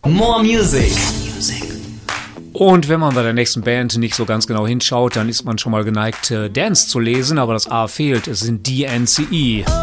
More Music. Und wenn man bei der nächsten Band nicht so ganz genau hinschaut, dann ist man schon mal geneigt, Dance zu lesen, aber das A fehlt. Es sind DNCE.